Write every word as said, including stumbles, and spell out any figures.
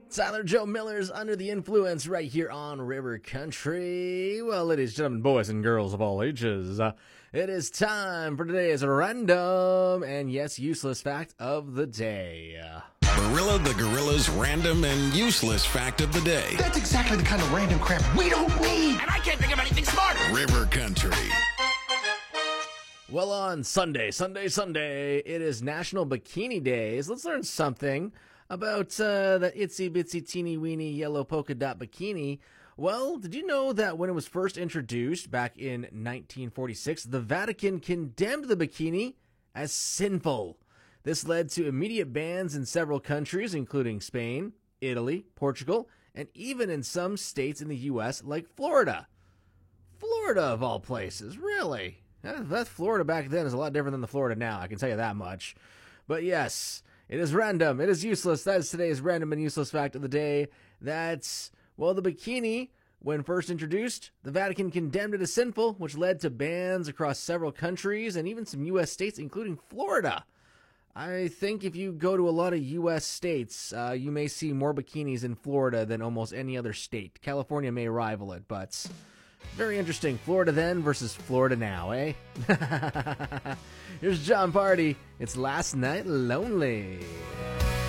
Tyler Joe Miller's Under the Influence right here on River Country. Well, ladies, gentlemen, boys and girls of all ages, uh, it is time for today's random and, yes, useless fact of the day. Barilla the Gorilla's random and useless fact of the day. That's exactly the kind of random crap we don't need. And I can't think of anything smarter. River Country. Well, on Sunday, Sunday, Sunday, it is National Bikini Days. Let's learn something about uh, the itsy-bitsy teeny-weeny yellow polka dot bikini. Well, did you know that when it was first introduced back in nineteen forty-six, the Vatican condemned the bikini as sinful? This led to immediate bans in several countries, including Spain, Italy, Portugal, and even in some states in the U S like Florida. Florida, of all places, really? That Florida back then is a lot different than the Florida now, I can tell you that much. But yes, it is random. It is useless. That is today's random and useless fact of the day. That's, well, the bikini, when first introduced, the Vatican condemned it as sinful, which led to bans across several countries and even some U S states, including Florida. I think if you go to a lot of U S states, uh, you may see more bikinis in Florida than almost any other state. California may rival it, but very interesting. Florida then versus Florida now, eh? Here's John Party. It's Last Night Lonely.